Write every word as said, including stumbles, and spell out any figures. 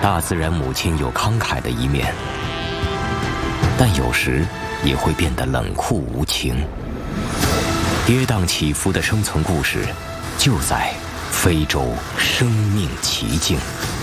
大自然母亲有慷慨的一面，但有时也会变得冷酷无情。跌宕起伏的生存故事，就在非洲生命奇境。